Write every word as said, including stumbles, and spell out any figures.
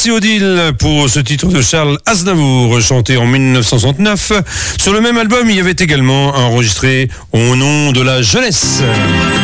Merci Odile pour ce titre de Charles Aznavour, chanté en mille neuf cent soixante-neuf. Sur le même album, il y avait également enregistré Au nom de la jeunesse.